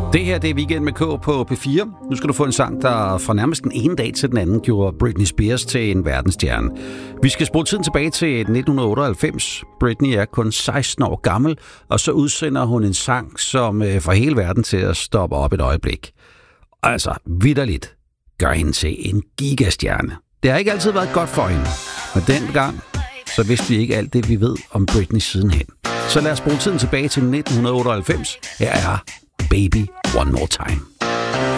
Det her, det er Weekend med K på P4. Nu skal du få en sang, der fra nærmest den ene dag til den anden gjorde Britney Spears til en verdensstjerne. Vi skal spole tiden tilbage til 1998. Britney er kun 16 år gammel, og så udsender hun en sang, som får hele verden til at stoppe op et øjeblik. Altså, vitterligt gør hende til en gigastjerne. Det har ikke altid været godt for hende, men dengang så vidste vi ikke alt det, vi ved om Britney sidenhen. Så lad os bruge tiden tilbage til 1998. Her er Baby One More Time.